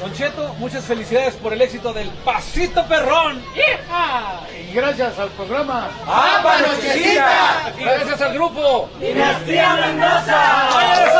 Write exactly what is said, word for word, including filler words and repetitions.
Don Cheto, muchas felicidades por el éxito del Pasito Perrón. ¡Hija! Y gracias al programa ¡Ah, Nochecita! Y gracias al grupo Dinastía Mendoza.